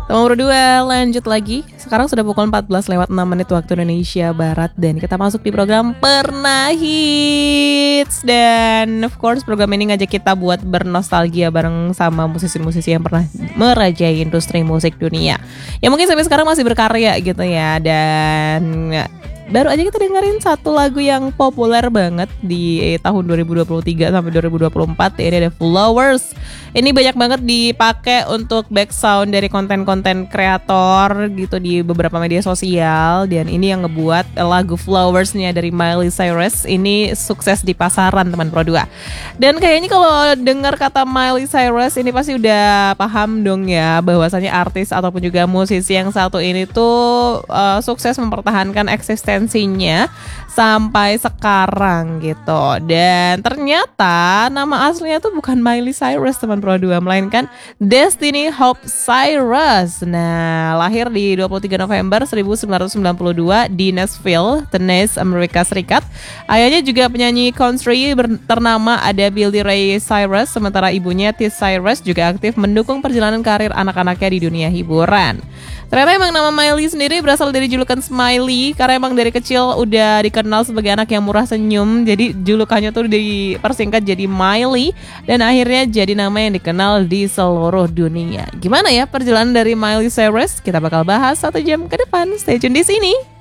Nomor 2 lanjut lagi. Sekarang sudah pukul 14:06 waktu Indonesia Barat. Dan kita masuk di program Pernah Hits. Dan of course program ini ngajak kita buat bernostalgia bareng sama musisi-musisi yang pernah merajai industri musik dunia, yang mungkin sampai sekarang masih berkarya gitu ya. Dan baru aja kita dengerin satu lagu yang populer banget di tahun 2023 sampai 2024. Ini ada Flowers. Ini banyak banget dipakai untuk back sound dari konten-konten kreator gitu di beberapa media sosial. Dan ini yang ngebuat lagu Flowers-nya dari Miley Cyrus ini sukses di pasaran, teman Pro 2. Dan kayaknya kalau dengar kata Miley Cyrus ini pasti udah paham dong ya, bahwasanya artis ataupun juga musisi yang satu ini tuh sukses mempertahankan eksistensinya sampai sekarang gitu. Dan ternyata nama aslinya tuh bukan Miley Cyrus, teman Pro 2, melainkan Destiny Hope Cyrus. Nah, lahir di 23 November 1992 di Nashville, Tennessee, Amerika Serikat. Ayahnya juga penyanyi country ternama ada Billy Ray Cyrus, sementara ibunya Tish Cyrus juga aktif mendukung perjalanan karir anak-anaknya di dunia hiburan. Ternyata emang nama Miley sendiri berasal dari julukan Smiley, karena emang dari kecil udah dikenal sebagai anak yang murah senyum. Jadi julukannya tuh dipersingkat jadi Miley, dan akhirnya jadi nama yang dikenal di seluruh dunia. Gimana ya perjalanan dari Miley Cyrus? Kita bakal bahas 1 jam ke depan. Stay tune di sini.